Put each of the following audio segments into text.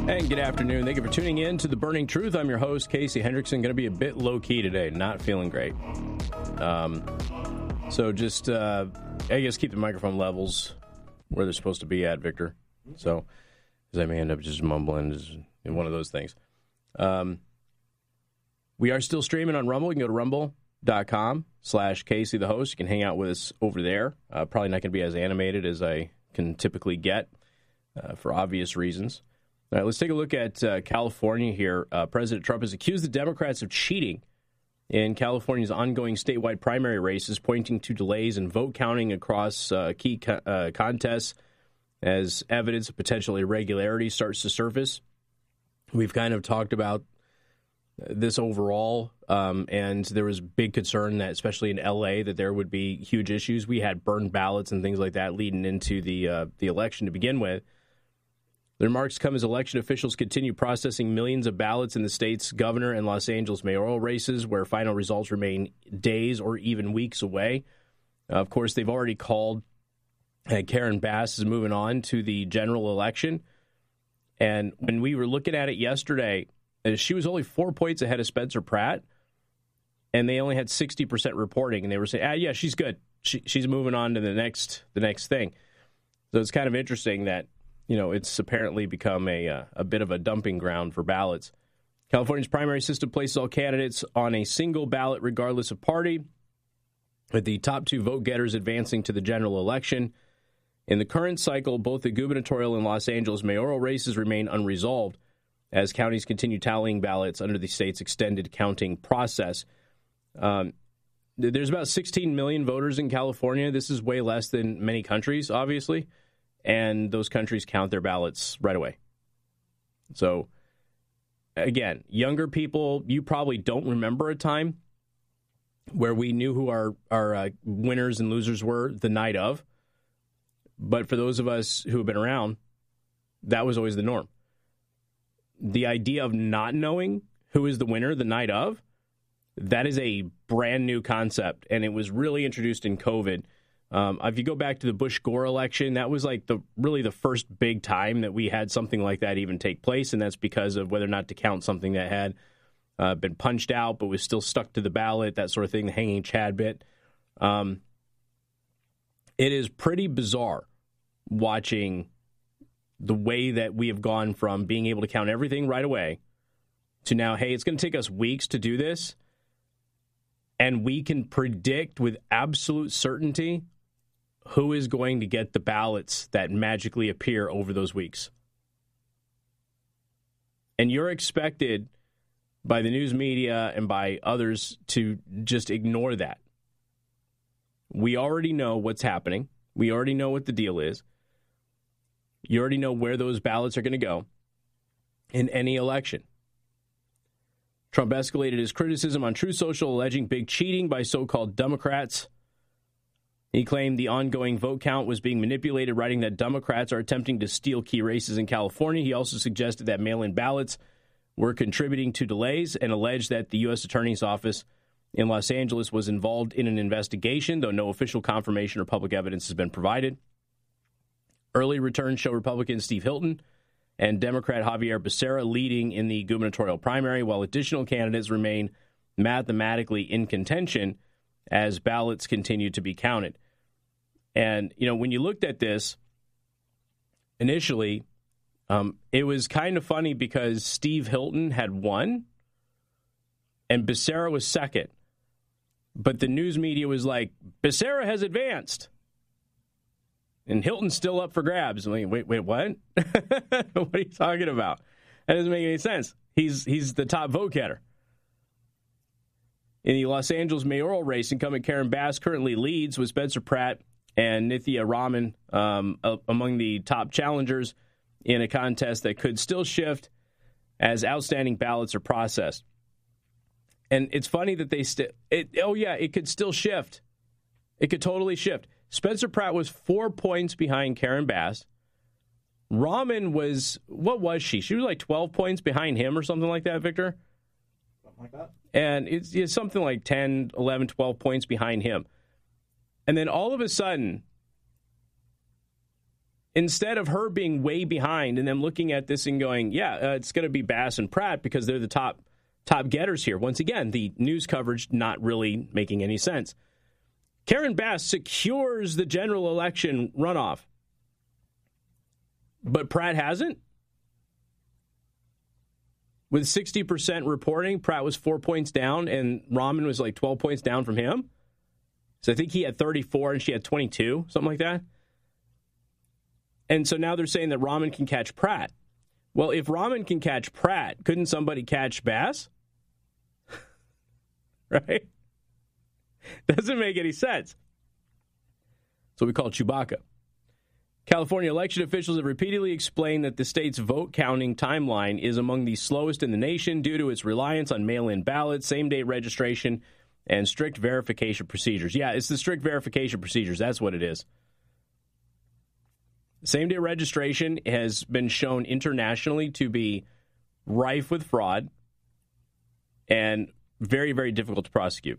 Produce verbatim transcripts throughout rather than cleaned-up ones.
And good afternoon. Thank you for tuning in to The Burning Truth. I'm your host, Casey Hendrickson. Going to be a bit low-key today. Not feeling great. Um, so just, uh, I guess, keep the microphone levels where they're supposed to be at, Victor. So, because I may end up just mumbling, just one of those things. Um, we are still streaming on Rumble. You can go to rumble.com slash Casey the host. You can hang out with us over there. Uh, probably not going to be as animated as I can typically get uh, for obvious reasons. All right, let's take a look at uh, California here. Uh, President Trump has accused the Democrats of cheating in California's ongoing statewide primary races, pointing to delays in vote counting across uh, key co- uh, contests as evidence of potential irregularity starts to surface. We've kind of talked about this overall, um, and there was big concern that, especially in L A, that there would be huge issues. We had burned ballots and things like that leading into the uh, the election to begin with. The remarks come as election officials continue processing millions of ballots in the state's governor and Los Angeles mayoral races, where final results remain days or even weeks away. Uh, of course, they've already called uh, Karen Bass is moving on to the general election. And when we were looking at it yesterday, uh, she was only four points ahead of Spencer Pratt, and they only had sixty percent reporting. And they were saying, ah, yeah, she's good. She, she's moving on to the next the next thing. So it's kind of interesting that, you know, it's apparently become a uh, a bit of a dumping ground for ballots. California's primary system places all candidates on a single ballot regardless of party, with the top two vote getters advancing to the general election. In the current cycle, both the gubernatorial and Los Angeles mayoral races remain unresolved as counties continue tallying ballots under the state's extended counting process. Um, there's about sixteen million voters in California. This is way less than many countries, obviously. And those countries count their ballots right away. So, again, younger people, you probably don't remember a time where we knew who our, our uh, winners and losers were the night of. But for those of us who have been around, that was always the norm. The idea of not knowing who is the winner the night of, that is a brand new concept. And it was really introduced in COVID. Um, if you go back to the Bush-Gore election, that was like the really the first big time that we had something like that even take place, and that's because of whether or not to count something that had uh, been punched out but was still stuck to the ballot, that sort of thing, the hanging Chad bit. Um, it is pretty bizarre watching the way that we have gone from being able to count everything right away to now, hey, it's going to take us weeks to do this, and we can predict with absolute certainty who is going to get the ballots that magically appear over those weeks. And you're expected by the news media and by others to just ignore that. We already know what's happening. We already know what the deal is. You already know where those ballots are going to go in any election. Trump escalated his criticism on Truth Social, alleging big cheating by so-called Democrats. He claimed the ongoing vote count was being manipulated, writing that Democrats are attempting to steal key races in California. He also suggested that mail-in ballots were contributing to delays and alleged that the U S Attorney's Office in Los Angeles was involved in an investigation, though no official confirmation or public evidence has been provided. Early returns show Republican Steve Hilton and Democrat Javier Becerra leading in the gubernatorial primary, while additional candidates remain mathematically in contention as ballots continue to be counted. And, you know, when you looked at this initially, um, it was kind of funny because Steve Hilton had won and Becerra was second. But the news media was like, Becerra has advanced. And Hilton's still up for grabs. I'm like, wait, wait, what? What are you talking about? That doesn't make any sense. He's he's the top vote getter. In the Los Angeles mayoral race, incumbent Karen Bass currently leads with Spencer Pratt and Nithya Raman um, among the top challengers in a contest that could still shift as outstanding ballots are processed. And it's funny that they still, oh yeah, it could still shift. It could totally shift. Spencer Pratt was four points behind Karen Bass. Raman was, what was she? She was like twelve points behind him or something like that, Victor? Something like that. And it's, it's something like ten, eleven, twelve points behind him. And then all of a sudden, instead of her being way behind and them looking at this and going, yeah, uh, it's going to be Bass and Pratt because they're the top top getters here. Once again, the news coverage not really making any sense. Karen Bass secures the general election runoff, but Pratt hasn't? With sixty percent reporting, Pratt was four points down, and Rahman was like twelve points down from him. So I think he had thirty-four and she had twenty-two, something like that. And so now they're saying that Rahman can catch Pratt. Well, if Rahman can catch Pratt, couldn't somebody catch Bass? Right? Doesn't make any sense. So we call it Chewbacca. California election officials have repeatedly explained that the state's vote counting timeline is among the slowest in the nation due to its reliance on mail-in ballots, same-day registration, and strict verification procedures. Yeah, it's the strict verification procedures. That's what it is. Same-day registration has been shown internationally to be rife with fraud and very, very difficult to prosecute.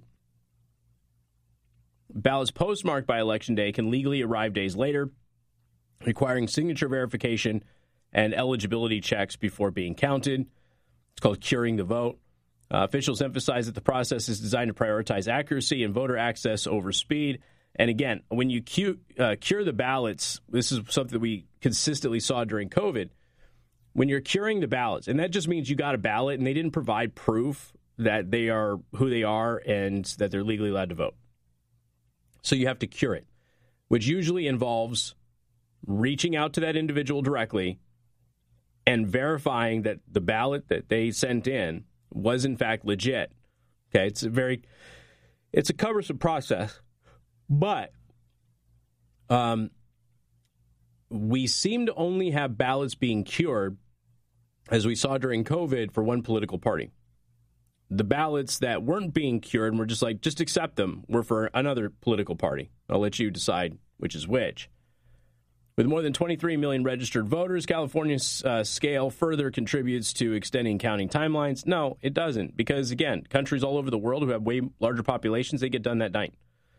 Ballots postmarked by Election Day can legally arrive days later, requiring signature verification and eligibility checks before being counted. It's called curing the vote. Uh, officials emphasize that the process is designed to prioritize accuracy and voter access over speed. And again, when you cu- uh, cure the ballots, this is something that we consistently saw during COVID. When you're curing the ballots, and that just means you got a ballot and they didn't provide proof that they are who they are and that they're legally allowed to vote. So you have to cure it, which usually involves reaching out to that individual directly and verifying that the ballot that they sent in was in fact legit. Okay, it's a very, it's a cumbersome process, but um, we seem to only have ballots being cured, as we saw during COVID, for one political party. The ballots that weren't being cured and were just like, just accept them, were for another political party. I'll let you decide which is which. With more than twenty-three million registered voters, California's uh, scale further contributes to extending counting timelines. No, it doesn't, because, again, countries all over the world who have way larger populations, they get done that night.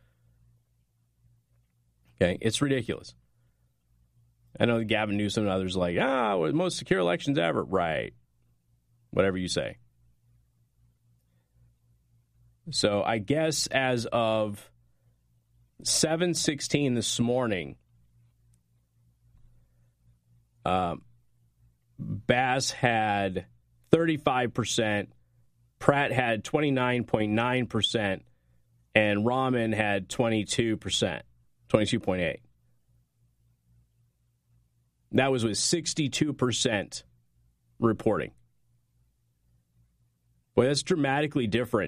Okay, it's ridiculous. I know Gavin Newsom and others are like, ah, we're the most secure elections ever. Right. Whatever you say. So I guess as of seven sixteen this morning, uh, Bass had thirty-five percent, Pratt had twenty-nine point nine percent, and Rahman had twenty-two percent, twenty-two point eight. That was with sixty-two percent reporting. Boy, that's dramatically different.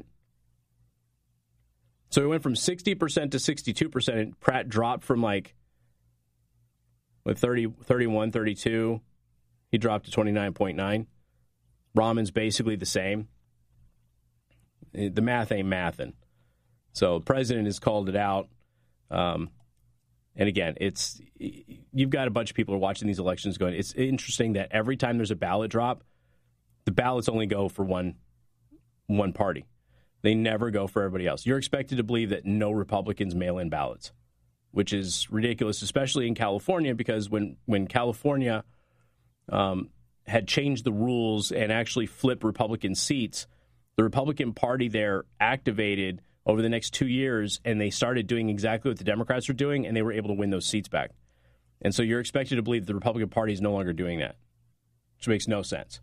So we went from sixty percent to sixty-two percent, and Pratt dropped from like with thirty, thirty-one, thirty-two. He dropped to twenty-nine point nine. Rahman's basically the same. The math ain't mathin'. So the president has called it out. Um, and again, it's you've got a bunch of people who are watching these elections going, it's interesting that every time there's a ballot drop, the ballots only go for one one party. They never go for everybody else. You're expected to believe that no Republicans mail in ballots, which is ridiculous, especially in California, because when, when California um, had changed the rules and actually flipped Republican seats, the Republican Party there activated over the next two years, and they started doing exactly what the Democrats were doing, and they were able to win those seats back. And so you're expected to believe that the Republican Party is no longer doing that, which makes no sense.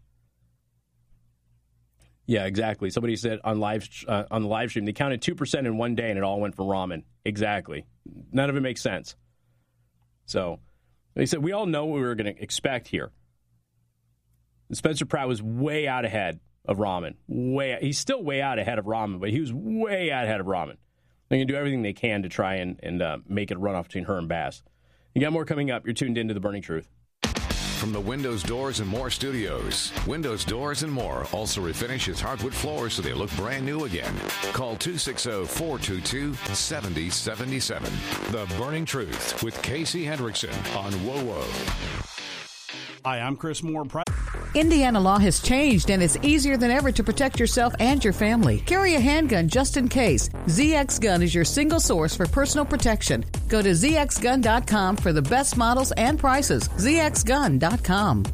Yeah, exactly. Somebody said on live uh, on the live stream, they counted two percent in one day, and it all went for Rahman. Exactly. None of it makes sense. So they said, we all know what we were going to expect here. Spencer Pratt was way out ahead of Rahman. Way, he's still way out ahead of Rahman, but he was way out ahead of Rahman. They're going to do everything they can to try and, and uh, make it a runoff between her and Bass. You got more coming up. You're tuned into The Burning Truth. From the Windows, Doors, and More studios, Windows, Doors, and More also refinishes hardwood floors so they look brand new again. Call two six zero, four two two, seven zero seven seven. The Burning Truth with Casey Hendrickson on W O W O. Hi, I'm Chris Moore. Indiana law has changed, and it's easier than ever to protect yourself and your family. Carry a handgun just in case. Z X Gun is your single source for personal protection. Go to z x gun dot com for the best models and prices. z x gun dot com.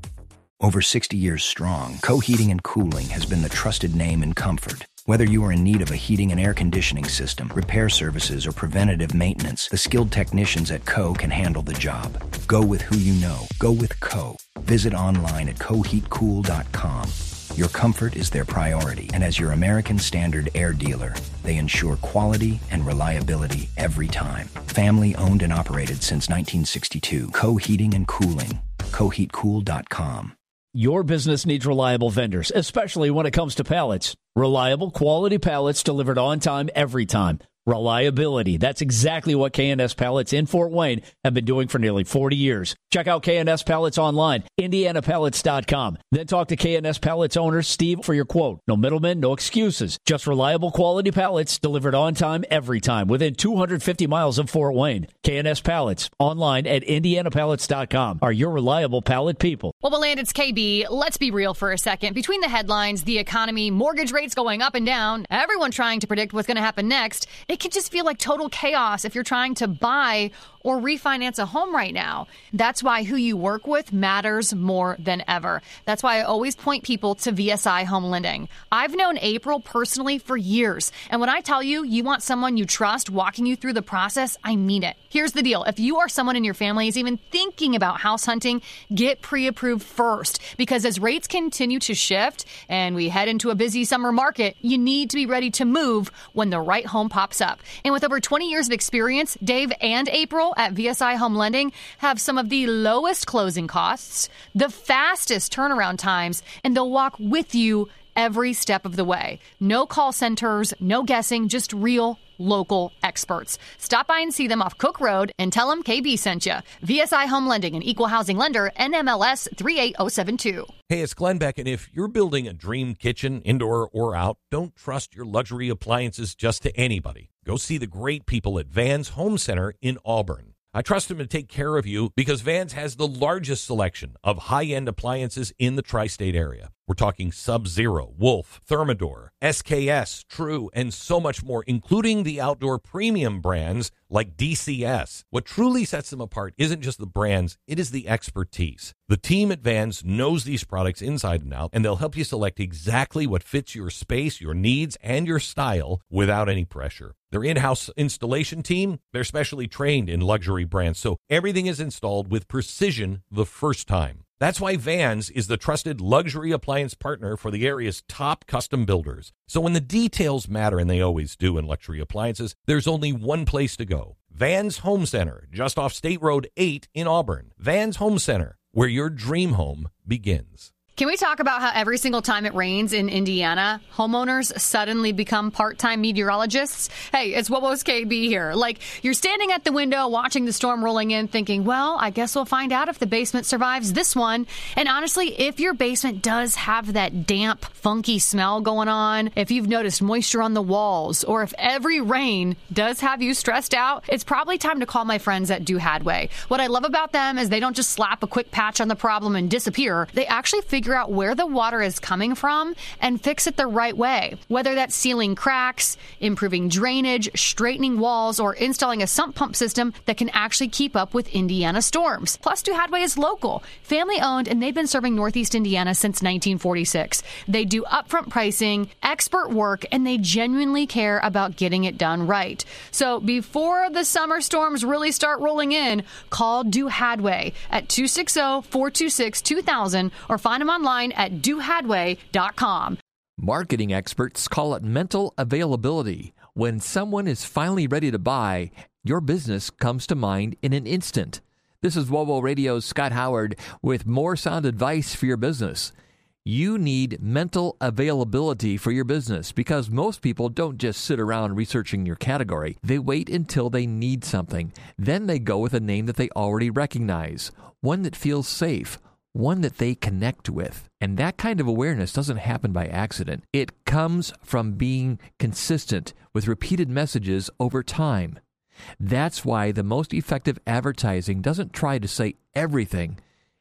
Over sixty years strong, Co Heating and Cooling has been the trusted name in comfort. Whether you are in need of a heating and air conditioning system, repair services, or preventative maintenance, the skilled technicians at Co can handle the job. Go with who you know. Go with Co. Visit online at co heat cool dot com. Your comfort is their priority, and as your American Standard air dealer, they ensure quality and reliability every time. Family owned and operated since nineteen sixty-two. Co Heating and Cooling. co heat cool dot com. Your business needs reliable vendors, especially when it comes to pallets. Reliable, quality pallets delivered on time, every time. Reliability. That's exactly what K and S Pallets in Fort Wayne have been doing for nearly forty years. Check out K and S Pallets online, indiana pallets dot com. Then talk to K and S Pallets owner Steve for your quote. No middlemen, no excuses. Just reliable quality pallets delivered on time, every time, within two hundred fifty miles of Fort Wayne. K and S Pallets online at indiana pallets dot com are your reliable pallet people. Well, Beland, it's K B. Let's be real for a second. Between the headlines, the economy, mortgage rates going up and down, everyone trying to predict what's going to happen next, it can just feel like total chaos if you're trying to buy or refinance a home right now. That's why who you work with matters more than ever. That's why I always point people to V S I Home Lending. I've known April personally for years, and when I tell you you want someone you trust walking you through the process, I mean it. Here's the deal. If you or someone in your family is even thinking about house hunting, get pre-approved first, because as rates continue to shift and we head into a busy summer market, you need to be ready to move when the right home pops up. And with over twenty years of experience, Dave and April at V S I Home Lending have some of the lowest closing costs, the fastest turnaround times, and they'll walk with you every step of the way. No call centers, no guessing, just real local experts. Stop by and see them off Cook Road and tell them K B sent you. V S I Home Lending, an equal housing lender, N M L S three eight zero seven two. Hey, it's Glenn Beck, and if you're building a dream kitchen, indoor or out, don't trust your luxury appliances just to anybody. Go see the great people at Vans Home Center in Auburn. I trust them to take care of you because Vans has the largest selection of high-end appliances in the tri-state area. We're talking Sub-Zero, Wolf, Thermador, S K S, True, and so much more, including the outdoor premium brands like D C S. What truly sets them apart isn't just the brands, it is the expertise. The team at Vans knows these products inside and out, and they'll help you select exactly what fits your space, your needs, and your style without any pressure. Their in-house installation team, they're specially trained in luxury brands, so everything is installed with precision the first time. That's why Vans is the trusted luxury appliance partner for the area's top custom builders. So when the details matter, and they always do in luxury appliances, there's only one place to go. Vans Home Center, just off State Road eight in Auburn. Vans Home Center, where your dream home begins. Can we talk about how every single time it rains in Indiana, homeowners suddenly become part-time meteorologists? Hey, it's What Was K B here. Like, you're standing at the window watching the storm rolling in thinking, well, I guess we'll find out if the basement survives this one. And honestly, if your basement does have that damp, funky smell going on, if you've noticed moisture on the walls, or if every rain does have you stressed out, it's probably time to call my friends at Do Hadway. What I love about them is they don't just slap a quick patch on the problem and disappear. They actually figure out where the water is coming from and fix it the right way. Whether that's sealing cracks, improving drainage, straightening walls, or installing a sump pump system that can actually keep up with Indiana storms. Plus, Do Hadway is local, family-owned, and they've been serving Northeast Indiana since nineteen forty-six. They do upfront pricing, expert work, and they genuinely care about getting it done right. So before the summer storms really start rolling in, call Do Hadway at two six zero, four two six, two thousand or find them online at do hadway dot com. Marketing experts call it mental availability. When someone is finally ready to buy, your business comes to mind in an instant. This is WOWO Radio's Scott Howard with more sound advice for your business. You need mental availability for your business because most people don't just sit around researching your category. They wait until they need something. Then they go with a name that they already recognize, one that feels safe, one that they connect with. And that kind of awareness doesn't happen by accident. It comes from being consistent with repeated messages over time. That's why the most effective advertising doesn't try to say everything.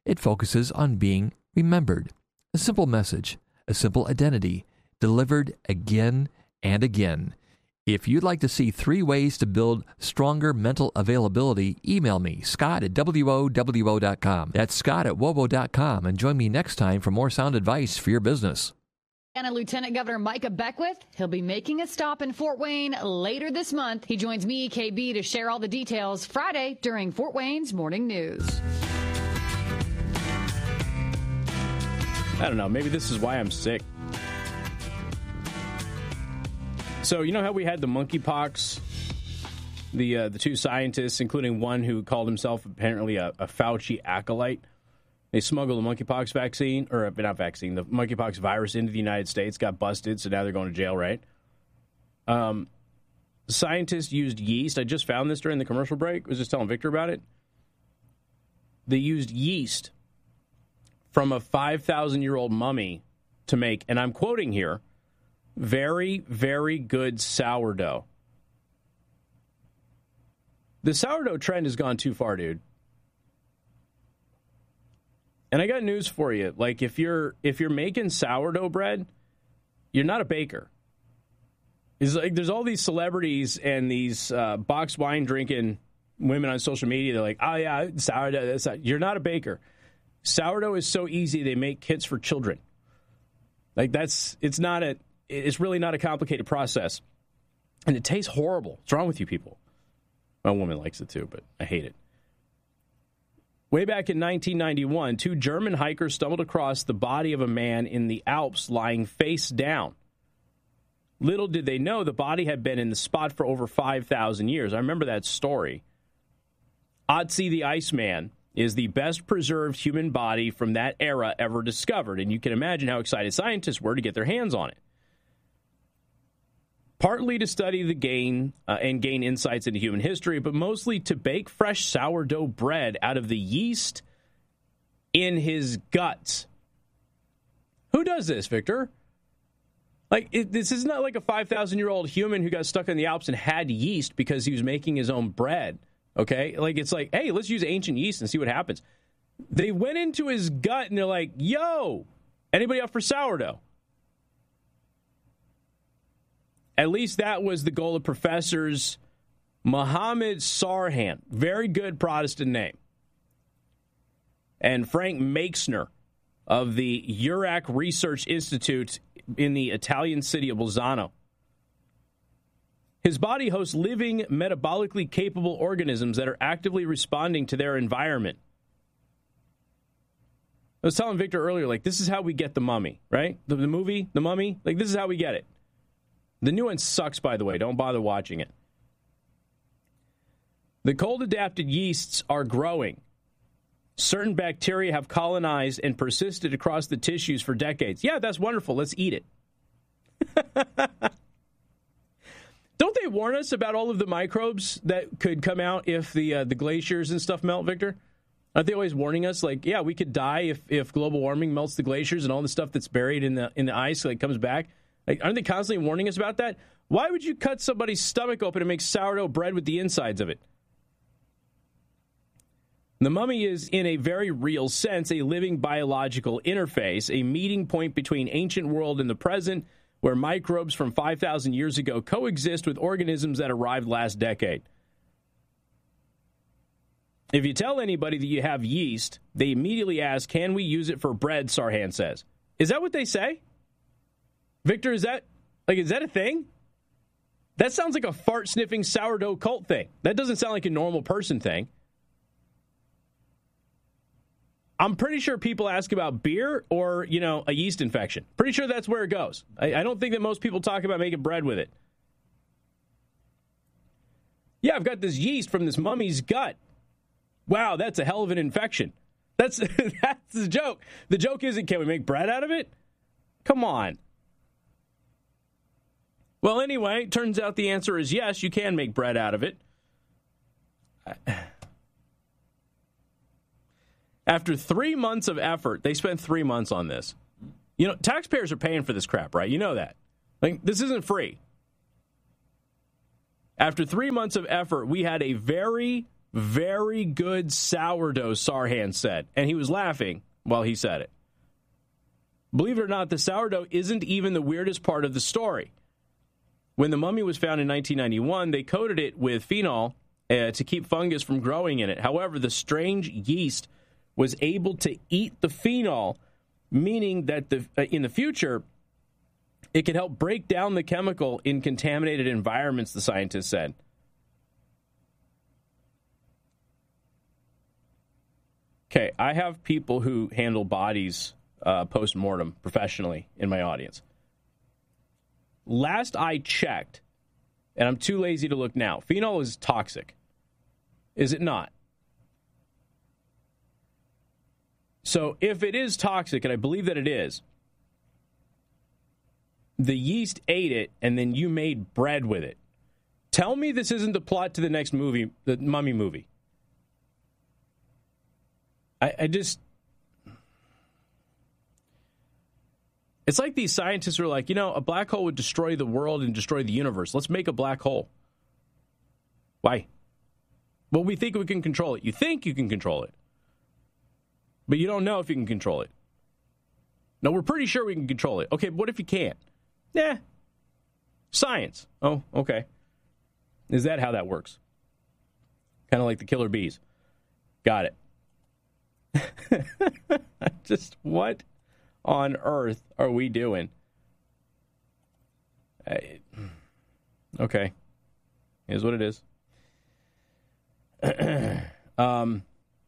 It focuses on being remembered. A simple message, a simple identity, delivered again and again. If you'd like to see three ways to build stronger mental availability, email me, Scott at W O W O dot com. That's Scott at W O W O dot com, and join me next time for more sound advice for your business. And Lieutenant Governor Micah Beckwith, he'll be making a stop in Fort Wayne later this month. He joins me, K B, to share all the details Friday during Fort Wayne's Morning News. I don't know. Maybe this is why I'm sick. So, you know how we had the monkeypox? The uh, the two scientists, including one who called himself apparently a, a Fauci acolyte. They smuggled the monkeypox vaccine, or not vaccine, the monkeypox virus into the United States, got busted, so now they're going to jail, right? Um, scientists used yeast. I just found this during the commercial break. I was just telling Victor about it. They used yeast from a five thousand year old mummy to make, and I'm quoting here, very, very good sourdough. The sourdough trend has gone too far, dude. And I got news for you. Like, if you're if you're making sourdough bread, you're not a baker. It's like there's all these celebrities and these uh, box wine drinking women on social media. They're like, oh yeah, sourdough. That's not. You're not a baker. Sourdough is so easy. They make kits for children. Like that's it's not a. It's really not a complicated process. And it tastes horrible. What's wrong with you people? My woman likes it too, but I hate it. Way back in nineteen ninety-one, two German hikers stumbled across the body of a man in the Alps lying face down. Little did they know the body had been in the spot for over five thousand years. I remember that story. Otzi the Iceman is the best preserved human body from that era ever discovered, and you can imagine how excited scientists were to get their hands on it. Partly to study the gain uh, and gain insights into human history, but mostly to bake fresh sourdough bread out of the yeast in his guts. Who does this, Victor? Like, it, this is not like a five thousand year old human who got stuck in the Alps and had yeast because he was making his own bread, okay? Like, it's like, hey, let's use ancient yeast and see what happens. They went into his gut and they're like, yo, anybody up for sourdough? At least that was the goal of professors Mohammed Sarhan, very good Protestant name, and Frank Makesner of the Urac Research Institute in the Italian city of Bolzano. His body hosts living, metabolically capable organisms that are actively responding to their environment. I was telling Victor earlier, like, this is how we get the mummy, right? The, the movie, The Mummy, like, this is how we get it. The new one sucks, by the way. Don't bother watching it. The cold-adapted yeasts are growing. Certain bacteria have colonized and persisted across the tissues for decades. Yeah, that's wonderful. Let's eat it. Don't they warn us about all of the microbes that could come out if the uh, the glaciers and stuff melt, Victor? Aren't they always warning us? Like, yeah, we could die if, if global warming melts the glaciers and all the stuff that's buried in the in the ice like comes back. Like, aren't they constantly warning us about that? Why would you cut somebody's stomach open and make sourdough bread with the insides of it? The mummy is, in a very real sense, a living biological interface, a meeting point between ancient world and the present, where microbes from five thousand years ago coexist with organisms that arrived last decade. If you tell anybody that you have yeast, they immediately ask, can we use it for bread, Sarhan says. Is that what they say? Victor, is that, like, is that a thing? That sounds like a fart-sniffing sourdough cult thing. That doesn't sound like a normal person thing. I'm pretty sure people ask about beer or, you know, a yeast infection. Pretty sure that's where it goes. I, I don't think that most people talk about making bread with it. Yeah, I've got this yeast from this mummy's gut. Wow, that's a hell of an infection. That's that's the joke. The joke isn't, can we make bread out of it? Come on. Well, anyway, it turns out the answer is yes, you can make bread out of it. After three months of effort, they spent three months on this. You know, taxpayers are paying for this crap, right? You know that. Like, this isn't free. After three months of effort, we had a very, Very good sourdough, Sarhan said. And he was laughing while he said it. Believe it or not, the sourdough isn't even the weirdest part of the story. When the mummy was found in nineteen ninety-one, they coated it with phenol uh, to keep fungus from growing in it. However, the strange yeast was able to eat the phenol, meaning that the uh, in the future, it could help break down the chemical in contaminated environments, the scientists said. Okay, I have people who handle bodies uh, post-mortem professionally in my audience. Last I checked, and I'm too lazy to look now, phenol is toxic. Is it not? So if it is toxic, and I believe that it is, the yeast ate it, and then you made bread with it. Tell me this isn't the plot to the next movie, the Mummy movie. I, I just... It's like these scientists are like, you know, a black hole would destroy the world and destroy the universe. Let's make a black hole. Why? Well, we think we can control it. You think you can control it. But you don't know if you can control it. No, we're pretty sure we can control it. Okay, but what if you can't? Yeah. Science. Oh, okay. Is that how that works? Kind of like the killer bees. Got it. Just what on earth are we doing? I, okay. Here's what it is. um,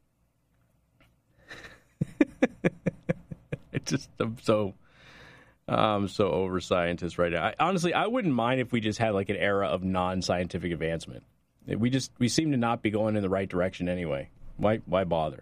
it just I'm so I'm so over scientists right now. I, honestly, I wouldn't mind if we just had like an era of non-scientific advancement. We just we seem to not be going in the right direction anyway. Why why bother?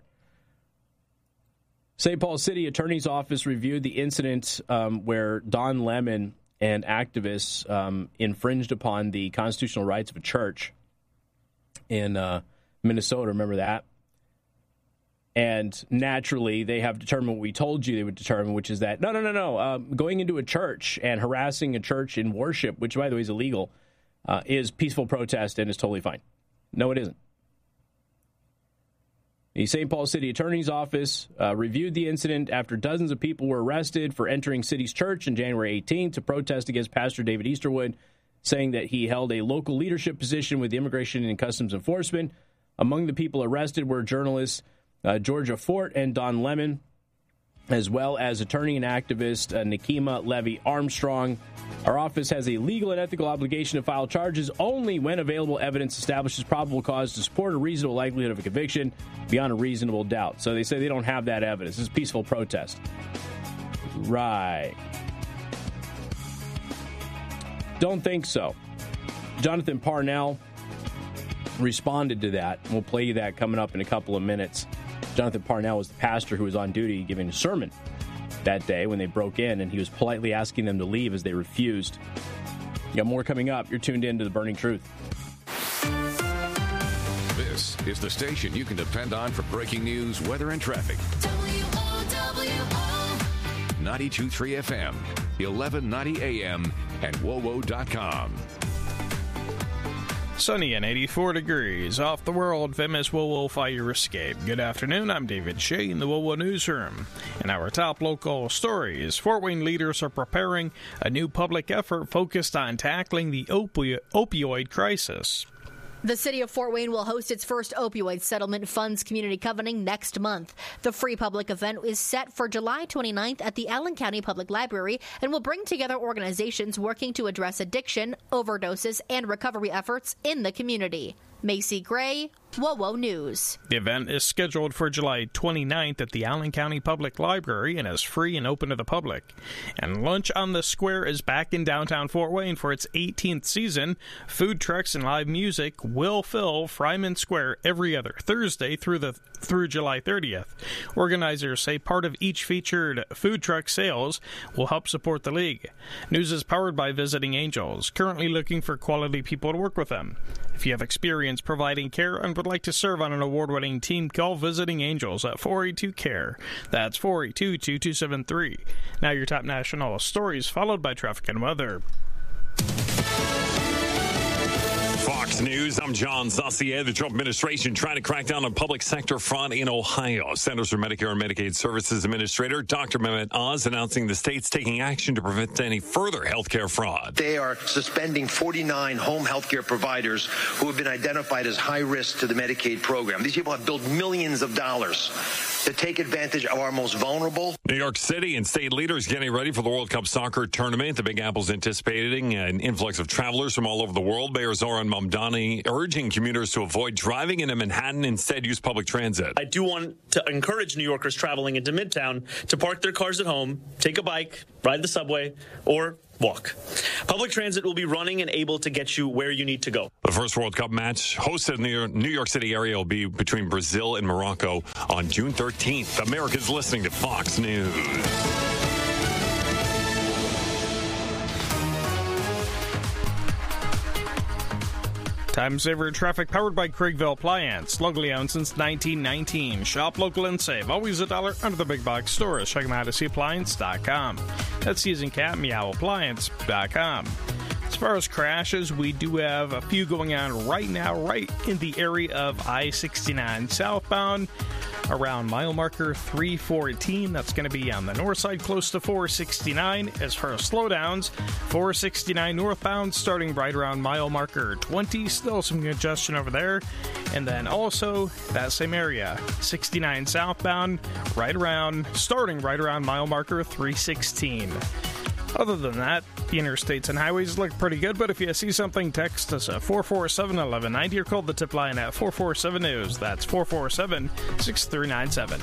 Saint Paul City Attorney's Office reviewed the incident um, where Don Lemon and activists um, infringed upon the constitutional rights of a church in uh, Minnesota. Remember that? And naturally, they have determined what we told you they would determine, which is that, no, no, no, no, uh, going into a church and harassing a church in worship, which, by the way, is illegal, uh, is peaceful protest and is totally fine. No, it isn't. The Saint Paul City Attorney's Office uh, reviewed the incident after dozens of people were arrested for entering City's church on January eighteenth to protest against Pastor David Easterwood, saying that he held a local leadership position with the Immigration and Customs Enforcement. Among the people arrested were journalists uh, Georgia Fort and Don Lemon, as well as attorney and activist uh, Nikema Levy Armstrong. Our office has a legal and ethical obligation to file charges only when available evidence establishes probable cause to support a reasonable likelihood of a conviction beyond a reasonable doubt. So they say they don't have that evidence. This is peaceful protest. Right. Don't think so. Jonathan Parnell responded to that. We'll play you that coming up in a couple of minutes. Jonathan Parnell was the pastor who was on duty giving a sermon that day when they broke in, and he was politely asking them to leave as they refused. You got more coming up. You're tuned in to The Burning Truth. This is the station you can depend on for breaking news, weather, and traffic. W O W O ninety-two point three F M, eleven ninety A M, and W O W O dot com. Sunny and eighty-four degrees off the world famous W O W O fire escape. Good afternoon, I'm David Shea in the W O W O Newsroom. In our top local stories, Fort Wayne leaders are preparing a new public effort focused on tackling the opi- opioid crisis. The city of Fort Wayne will host its first opioid settlement funds community covenant next month. The free public event is set for July twenty-ninth at the Allen County Public Library and will bring together organizations working to address addiction, overdoses, and recovery efforts in the community. Macy Gray, W O W O News. The event is scheduled for July twenty-ninth at the Allen County Public Library and is free and open to the public. And Lunch on the Square is back in downtown Fort Wayne for its eighteenth season. Food trucks and live music will fill Fryman Square every other Thursday through the through July thirtieth. Organizers say part of each featured food truck sales will help support the league. News is powered by Visiting Angels, currently looking for quality people to work with them. If you have experience providing care and would like to serve on an award-winning team, call Visiting Angels at four eight two, C A R E. That's four eight two, two two seven three. Now your top national stories, followed by traffic and weather. Fox Fox News, I'm John Saucier. The Trump administration trying to crack down on public sector fraud in Ohio. Centers for Medicare and Medicaid Services Administrator Doctor Mehmet Oz announcing the state's taking action to prevent any further health care fraud. They are suspending forty-nine home health care providers who have been identified as high risk to the Medicaid program. These people have billed millions of dollars to take advantage of our most vulnerable. New York City and state leaders getting ready for the World Cup soccer tournament. The Big Apple's anticipating an influx of travelers from all over the world. Mayor Zoran Mamdani urging commuters to avoid driving into Manhattan, instead use public transit. I do want to encourage New Yorkers traveling into Midtown to park their cars at home, take a bike, ride the subway, or walk. Public transit will be running and able to get you where you need to go. The first World Cup match hosted in the New York City area will be between Brazil and Morocco on June thirteenth. America's listening to Fox News. Time saver traffic powered by Craigville Appliance. Locally owned since nineteen nineteen. Shop local and save. Always a dollar under the big box stores. Check them out at c appliance dot com. That's using cat meow appliance dot com. As far as crashes, we do have a few going on right now, right in the area of I sixty-nine southbound, around mile marker three fourteen. That's going to be on the north side, close to four sixty-nine. As far as slowdowns, four sixty-nine northbound, starting right around mile marker twenty. Still some congestion over there. And then also, that same area, sixty-nine southbound, right around, starting right around mile marker three sixteen. Other than that, the interstates and highways look pretty good, but if you see something, text us at four four seven, one one nine zero or call the tip line at four four seven news. That's four four seven, six three nine seven.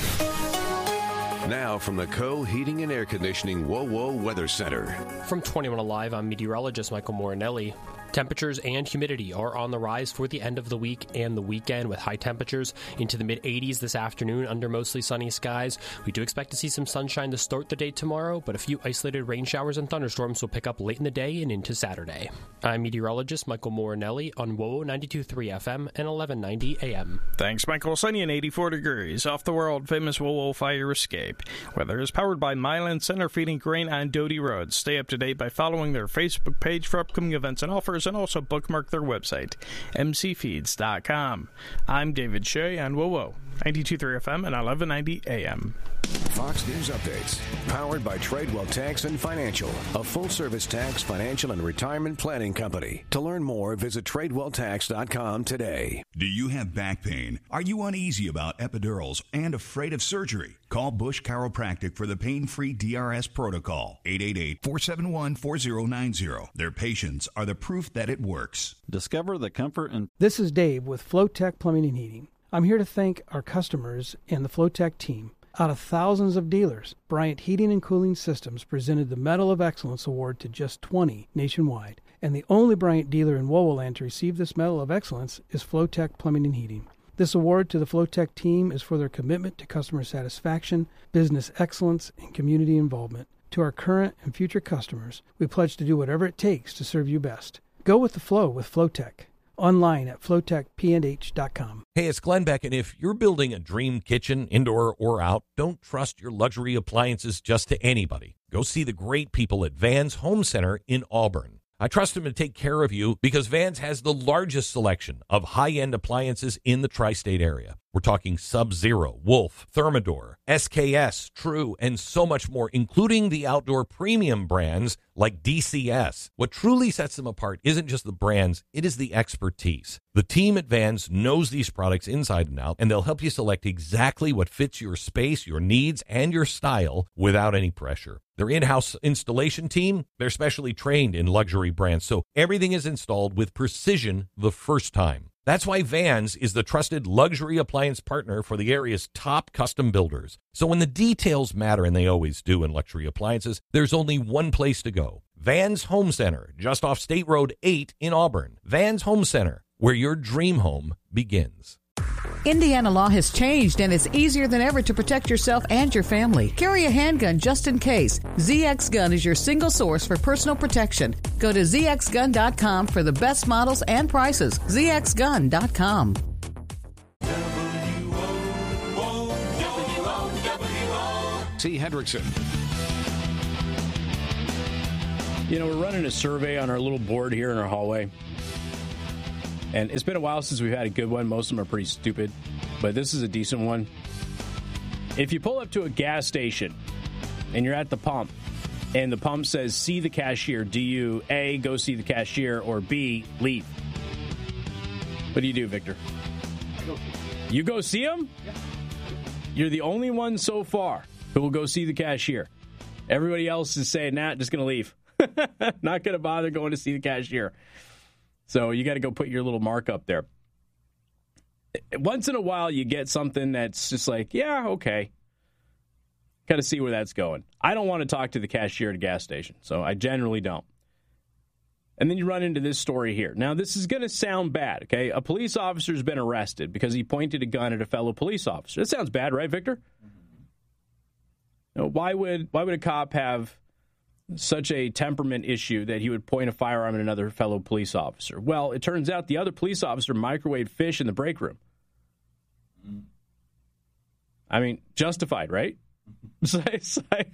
Now from the Co Heating and Air Conditioning Whoa Whoa Weather Center. From twenty-one Alive, I'm meteorologist Michael Morinelli. Temperatures and humidity are on the rise for the end of the week and the weekend, with high temperatures into the mid eighties this afternoon under mostly sunny skies. We do expect to see some sunshine to start the day tomorrow, but a few isolated rain showers and thunderstorms will pick up late in the day and into Saturday. I'm meteorologist Michael Morinelli on W O W ninety-two point three F M and eleven ninety A M. Thanks, Michael. Sunny and eighty-four degrees off the world-famous W O W fire escape. Weather is powered by Milan Center Feeding Grain on Doty Road. Stay up to date by following their Facebook page for upcoming events and offers, and also bookmark their website, m c feeds dot com. I'm David Shea on W O W ninety-two point three F M and eleven ninety A M. Fox News Updates, powered by Tradewell Tax and Financial, a full-service tax, financial, and retirement planning company. To learn more, visit tradewell tax dot com today. Do you have back pain? Are you uneasy about epidurals and afraid of surgery? Call Bush Chiropractic for the pain-free D R S protocol. eight eight eight, four seven one, four zero nine zero. Their patients are the proof that it works. Discover the comfort and... This is Dave with Flowtech Plumbing and Heating. I'm here to thank our customers and the Flowtech team. Out of thousands of dealers, Bryant Heating and Cooling Systems presented the Medal of Excellence Award to just twenty nationwide. And the only Bryant dealer in W O W land to receive this Medal of Excellence is Flowtech Plumbing and Heating. This award to the Flowtech team is for their commitment to customer satisfaction, business excellence, and community involvement. To our current and future customers, we pledge to do whatever it takes to serve you best. Go with the flow with Flowtech. Online at flowtech p and h dot com. Hey, it's Glenn Beck, and if you're building a dream kitchen, indoor or out, don't trust your luxury appliances just to anybody. Go see the great people at Vans Home Center in Auburn. I trust them to take care of you because Vans has the largest selection of high-end appliances in the tri-state area. We're talking Sub-Zero, Wolf, Thermador, S K S, True, and so much more, including the outdoor premium brands like D C S. What truly sets them apart isn't just the brands, it is the expertise. The team at Vans knows these products inside and out, and they'll help you select exactly what fits your space, your needs, and your style without any pressure. Their in-house installation team, they're specially trained in luxury brands, so everything is installed with precision the first time. That's why Vans is the trusted luxury appliance partner for the area's top custom builders. So when the details matter, and they always do in luxury appliances, there's only one place to go. Vans Home Center, just off State Road eight in Auburn. Vans Home Center, where your dream home begins. Indiana law has changed, and it's easier than ever to protect yourself and your family. Carry a handgun just in case. Z X Gun is your single source for personal protection. Go to z x gun dot com for the best models and prices. z x gun dot com. C. Hendrickson. You know, we're running a survey on our little board here in our hallway. And it's been a while since we've had a good one. Most of them are pretty stupid, but this is a decent one. If you pull up to a gas station and you're at the pump and the pump says, see the cashier, do you A, go see the cashier, or B, leave? What do you do, Victor? I go see you go see him? Yeah. You're the only one so far who will go see the cashier. Everybody else is saying, nah, just going to leave. Not going to bother going to see the cashier. So you got to go put your little mark up there. Once in a while, you get something that's just like, yeah, okay. Got to see where that's going. I don't want to talk to the cashier at a gas station, so I generally don't. And then you run into this story here. Now, this is going to sound bad, okay? A police officer has been arrested because he pointed a gun at a fellow police officer. That sounds bad, right, Victor? Mm-hmm. Now, why would why would a cop have such a temperament issue that he would point a firearm at another fellow police officer? Well, it turns out the other police officer microwaved fish in the break room. Mm-hmm. I mean, justified, right? It's like, it's like,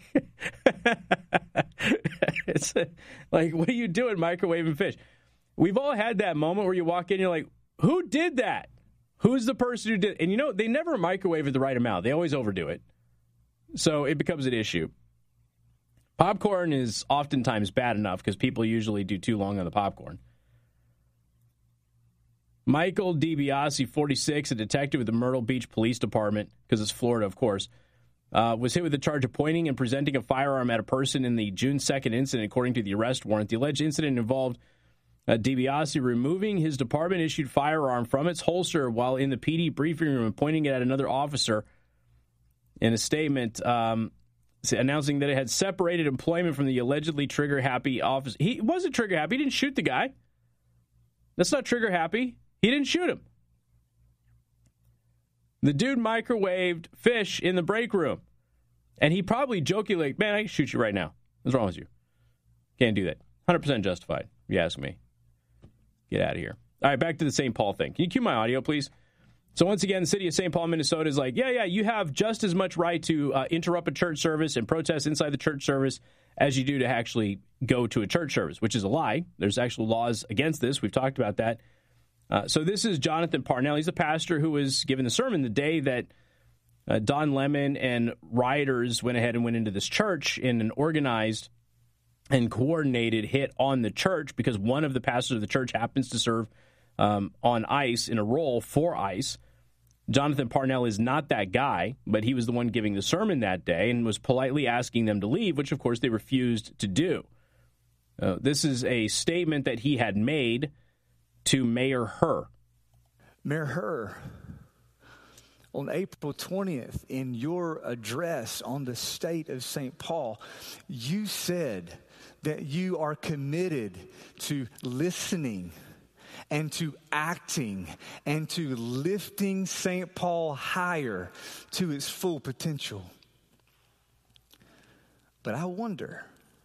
it's like, what are you doing microwaving fish? We've all had that moment where you walk in and you're like, who did that? Who's the person who did? And you know, they never microwave it the right amount. They always overdo it. So it becomes an issue. Popcorn is oftentimes bad enough because people usually do too long on the popcorn. Michael DiBiase, forty-six, a detective with the Myrtle Beach Police Department, because it's Florida, of course, uh, was hit with the charge of pointing and presenting a firearm at a person in the June second incident, according to the arrest warrant. The alleged incident involved uh, DiBiase removing his department-issued firearm from its holster while in the P D briefing room and pointing it at another officer. In a statement, um, announcing that it had separated employment from the allegedly trigger-happy officer. He wasn't trigger-happy. He didn't shoot the guy. That's not trigger-happy. He didn't shoot him. The dude microwaved fish in the break room. And he probably jokingly like, man, I can shoot you right now. What's wrong with you? Can't do that. one hundred percent justified, if you ask me. Get out of here. All right, back to the Saint Paul thing. Can you cue my audio, please? So once again, the city of Saint Paul, Minnesota is like, yeah, yeah, you have just as much right to uh, interrupt a church service and protest inside the church service as you do to actually go to a church service, which is a lie. There's actual laws against this. We've talked about that. Uh, so this is Jonathan Parnell. He's the pastor who was given the sermon the day that uh, Don Lemon and rioters went ahead and went into this church in an organized and coordinated hit on the church because one of the pastors of the church happens to serve um, on ICE in a role for ICE. Jonathan Parnell is not that guy, but he was the one giving the sermon that day and was politely asking them to leave, which, of course, they refused to do. Uh, this is a statement that he had made to Mayor Herr. Mayor Herr, on April twentieth, in your address on the state of Saint Paul, you said that you are committed to listening and to acting and to lifting Saint Paul higher to its full potential. But I wonder,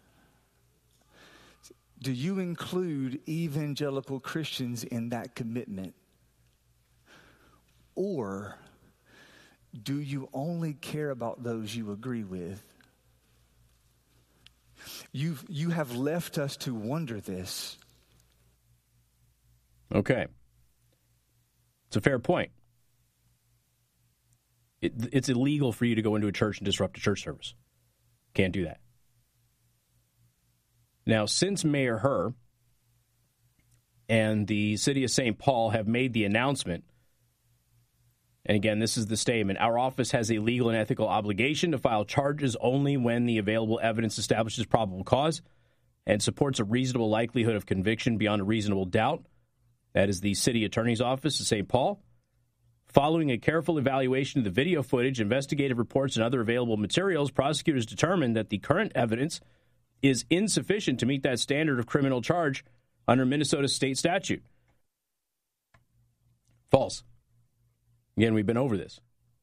do you include evangelical Christians in that commitment? Or do you only care about those you agree with? You've, you have left us to wonder this. Okay. It's a fair point. It, it's illegal for you to go into a church and disrupt a church service. Can't do that. Now, since Mayor Herr and the city of Saint Paul have made the announcement, and again, this is the statement, our office has a legal and ethical obligation to file charges only when the available evidence establishes probable cause and supports a reasonable likelihood of conviction beyond a reasonable doubt. That is the city attorney's office of Saint Paul. Following a careful evaluation of the video footage, investigative reports, and other available materials, prosecutors determined that the current evidence is insufficient to meet that standard of criminal charge under Minnesota state statute. False. Again, we've been over this.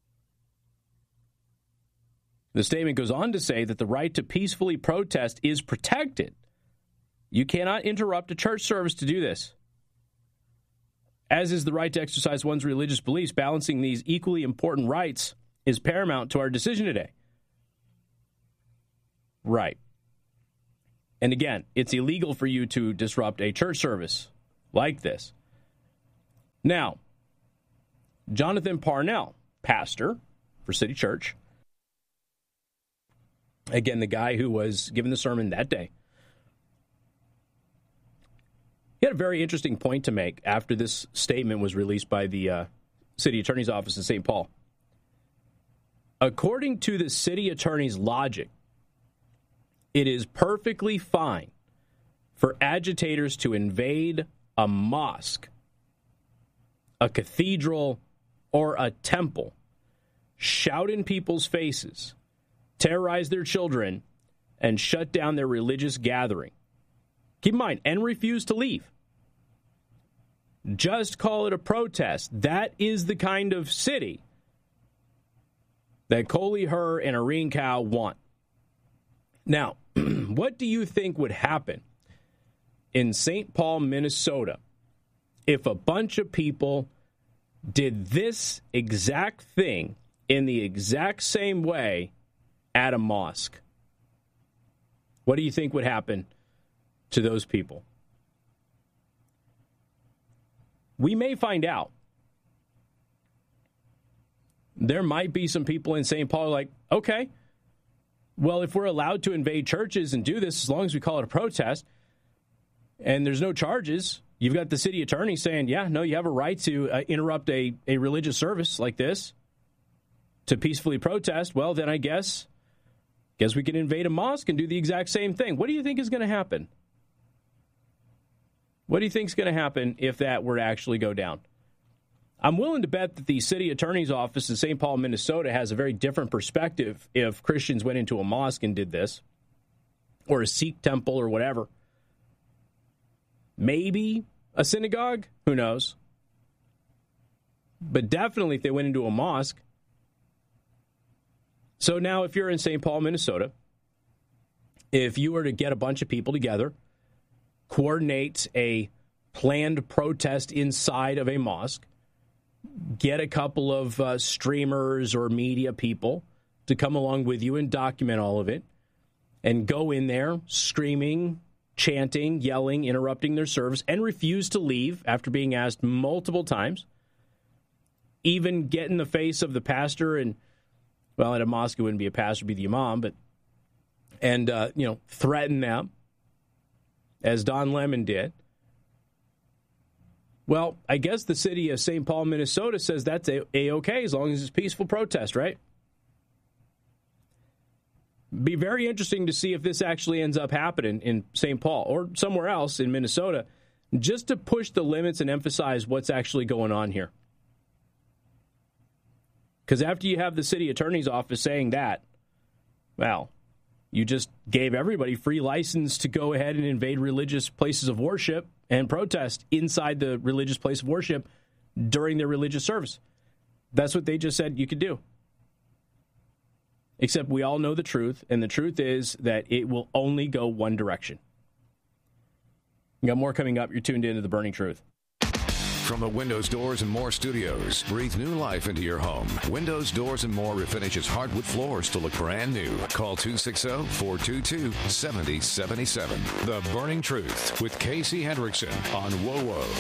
The statement goes on to say that the right to peacefully protest is protected. You cannot interrupt a church service to do this. As is the right to exercise one's religious beliefs, balancing these equally important rights is paramount to our decision today. Right. And again, it's illegal for you to disrupt a church service like this. Now, Jonathan Parnell, pastor for City Church, again, the guy who was giving the sermon that day, he had a very interesting point to make after this statement was released by the uh, city attorney's office in Saint Paul. According to the city attorney's logic, it is perfectly fine for agitators to invade a mosque, a cathedral, or a temple, shout in people's faces, terrorize their children, and shut down their religious gathering. Keep in mind, and refuse to leave. Just call it a protest. That is the kind of city that Coley Hur and Irene Cow want. Now, what do you think would happen in Saint Paul, Minnesota, if a bunch of people did this exact thing in the exact same way at a mosque? What do you think would happen to those people? We may find out. There might be some people in Saint Paul like, okay, well, if we're allowed to invade churches and do this, as long as we call it a protest, and there's no charges, you've got the city attorney saying, yeah, no, you have a right to uh, interrupt a, a religious service like this to peacefully protest. Well, then I guess, guess we can invade a mosque and do the exact same thing. What do you think is going to happen? What do you think is going to happen if that were to actually go down? I'm willing to bet that the city attorney's office in Saint Paul, Minnesota has a very different perspective if Christians went into a mosque and did this, or a Sikh temple or whatever. Maybe a synagogue, who knows? But definitely if they went into a mosque. So now if you're in Saint Paul, Minnesota, if you were to get a bunch of people together, coordinate a planned protest inside of a mosque, get a couple of uh, streamers or media people to come along with you and document all of it, and go in there screaming, chanting, yelling, interrupting their service, and refuse to leave after being asked multiple times, even get in the face of the pastor and, well, at a mosque it wouldn't be a pastor, it'd be the imam, but, and, uh, you know, threaten them, as Don Lemon did. Well, I guess the city of Saint Paul, Minnesota says that's a- A-okay as long as it's peaceful protest, right? Be very interesting to see if this actually ends up happening in Saint Paul or somewhere else in Minnesota, just to push the limits and emphasize what's actually going on here. Because after you have the city attorney's office saying that, well, you just gave everybody free license to go ahead and invade religious places of worship and protest inside the religious place of worship during their religious service. That's what they just said you could do. Except we all know the truth, and the truth is that it will only go one direction. We got more coming up. You're tuned into The Burning Truth. From the Windows, Doors, and More studios, breathe new life into your home. Windows, Doors, and More refinishes hardwood floors to look brand new. Call two six zero, four two two, seven zero seven seven. The Burning Truth with Casey Hendrickson on W O W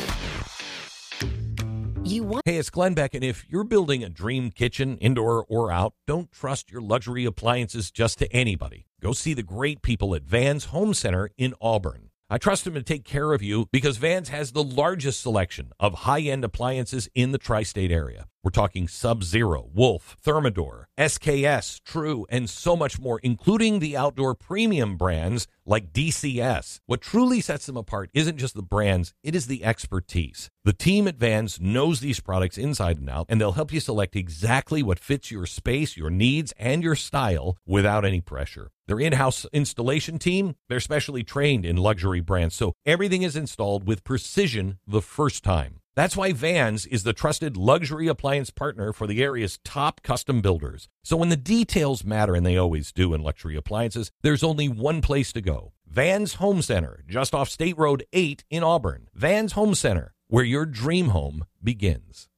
O. You want- hey, it's Glenn Beck, and if you're building a dream kitchen, indoor or out, don't trust your luxury appliances just to anybody. Go see the great people at Vans Home Center in Auburn. I trust them to take care of you because Vans has the largest selection of high-end appliances in the tri-state area. We're talking Sub-Zero, Wolf, Thermador, S K S, True, and so much more, including the outdoor premium brands like D C S. What truly sets them apart isn't just the brands, it is the expertise. The team at Vans knows these products inside and out, and they'll help you select exactly what fits your space, your needs, and your style without any pressure. Their in-house installation team, they're specially trained in luxury brands, so everything is installed with precision the first time. That's why Vans is the trusted luxury appliance partner for the area's top custom builders. So when the details matter, and they always do in luxury appliances, there's only one place to go. Vans Home Center, just off State Road eight in Auburn. Vans Home Center, where your dream home begins.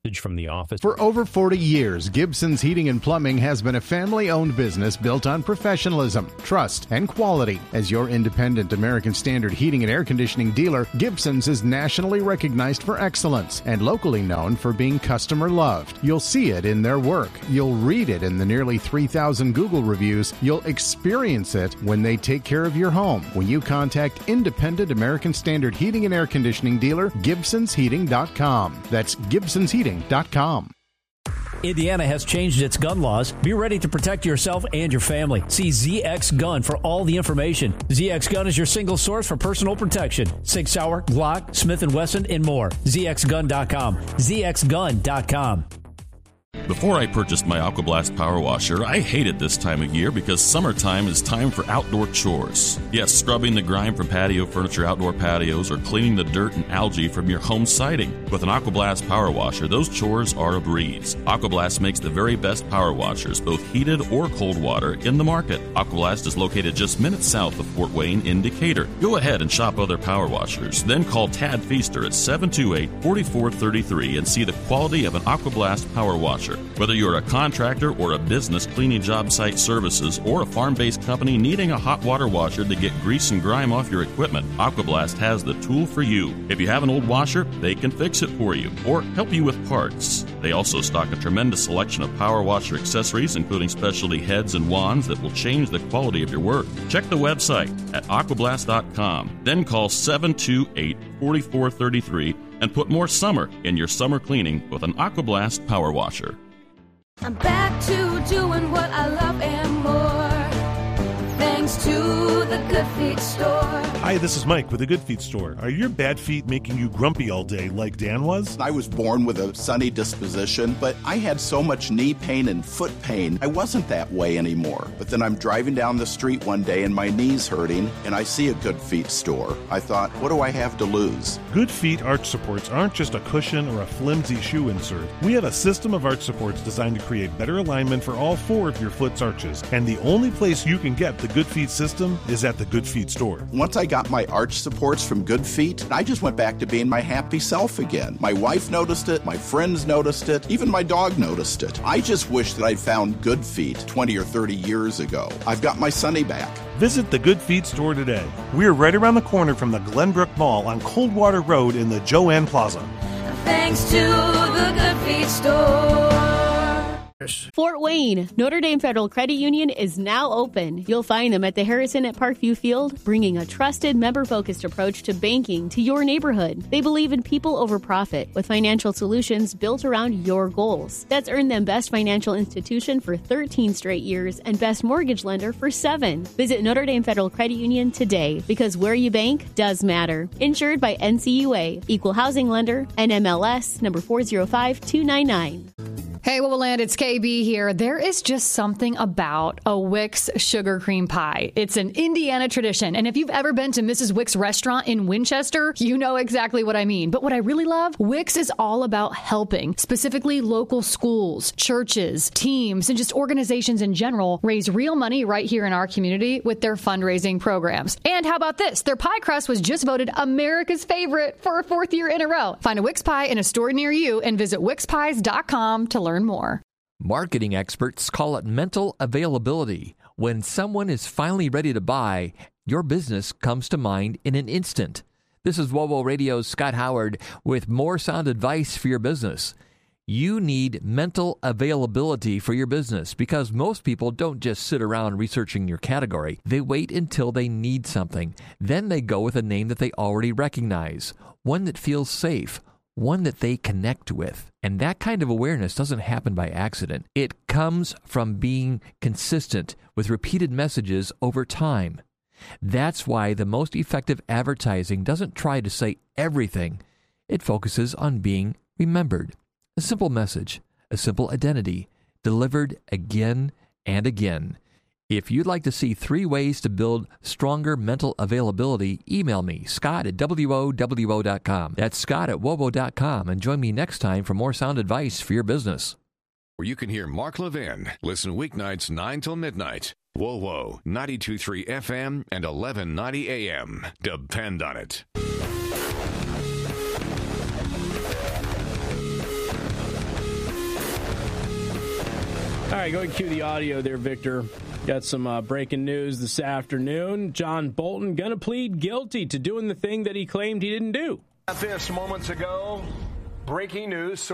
From the office. For over forty years, Gibson's Heating and Plumbing has been a family-owned business built on professionalism, trust, and quality. As your independent American Standard heating and air conditioning dealer, Gibson's is nationally recognized for excellence and locally known for being customer-loved. You'll see it in their work. You'll read it in the nearly three thousand Google reviews. You'll experience it when they take care of your home. When you contact independent American Standard heating and air conditioning dealer, Gibsons Heating dot com. That's Gibsons Heating dot com. Indiana has changed its gun laws. Be ready to protect yourself and your family. See Z X Gun for all the information. Z X Gun is your single source for personal protection. Sig Sauer, Glock, Smith and Wesson, and more. Z X Gun dot com. Z X Gun dot com. Before I purchased my AquaBlast Power Washer, I hated this time of year because summertime is time for outdoor chores. Yes, scrubbing the grime from patio furniture, outdoor patios, or cleaning the dirt and algae from your home siding. With an AquaBlast Power Washer, those chores are a breeze. AquaBlast makes the very best power washers, both heated or cold water, in the market. AquaBlast is located just minutes south of Fort Wayne in Decatur. Go ahead and shop other power washers. Then call Tad Feaster at seven two eight, four four three three and see the quality of an AquaBlast Power Washer. Whether you're a contractor or a business cleaning job site services or a farm-based company needing a hot water washer to get grease and grime off your equipment, AquaBlast has the tool for you. If you have an old washer, they can fix it for you or help you with parts. They also stock a tremendous selection of power washer accessories, including specialty heads and wands that will change the quality of your work. Check the website at aquablast dot com. Then call seven two eight, four four three three and put more summer in your summer cleaning with an AquaBlast Power Washer. I'm back to doing what I love and more, thanks to the Good Feet store. Hi, this is Mike with the Good Feet store. Are your bad feet making you grumpy all day like Dan was? I was born with a sunny disposition, but I had so much knee pain and foot pain, I wasn't that way anymore. But then I'm driving down the street one day and my knee's hurting, and I see a Good Feet store. I thought, what do I have to lose? Good Feet arch supports aren't just a cushion or a flimsy shoe insert. We have a system of arch supports designed to create better alignment for all four of your foot's arches. And the only place you can get the Good Feet system is at the Good Feet store. Once I got my arch supports from Good Feet, I just went back to being my happy self again. My wife noticed it, my friends noticed it, even my dog noticed it. I just wish that I'd found Good Feet twenty or thirty years ago. I've got my Sonny back. Visit the Good Feet store today. We're right around the corner from the Glenbrook Mall on Coldwater Road in the Joanne Plaza. Thanks to the Good Feet store. Fort Wayne, Notre Dame Federal Credit Union is now open. You'll find them at the Harrison at Parkview Field, bringing a trusted, member-focused approach to banking to your neighborhood. They believe in people over profit, with financial solutions built around your goals. That's earned them Best Financial Institution for thirteen straight years and Best Mortgage Lender for seven. Visit Notre Dame Federal Credit Union today, because where you bank does matter. Insured by N C U A, Equal Housing Lender, N M L S number four zero five two nine nine. Hey, what will land? It's K B here. There is just something about a Wix sugar cream pie. It's an Indiana tradition. And if you've ever been to Missus Wix restaurant in Winchester, you know exactly what I mean. But what I really love, Wix is all about helping, specifically local schools, churches, teams, and just organizations in general raise real money right here in our community with their fundraising programs. And how about this? Their pie crust was just voted America's favorite for a fourth year in a row. Find a Wix pie in a store near you and visit wix pies dot com to learn more. Marketing experts call it mental availability. When someone is finally ready to buy, your business comes to mind in an instant. This is WOWO Radio's Scott Howard with more sound advice for your business. You need mental availability for your business, because most people don't just sit around researching your category. They wait until they need something. Then they go with a name that they already recognize, one that feels safe, one that they connect with. And that kind of awareness doesn't happen by accident. It comes from being consistent with repeated messages over time. That's why the most effective advertising doesn't try to say everything. It focuses on being remembered. A simple message, a simple identity, delivered again and again. If you'd like to see three ways to build stronger mental availability, email me, Scott at W O W O dot com. That's Scott at W O W O dot com, and join me next time for more sound advice for your business. Where you can hear Mark Levin. Listen weeknights nine till midnight. WOWO, ninety-two point three F M and eleven ninety A M. Depend on it. All right, go ahead and cue the audio there, Victor. Got some uh, breaking news this afternoon. John Bolton going to plead guilty to doing the thing that he claimed he didn't do. At this moments ago, breaking news.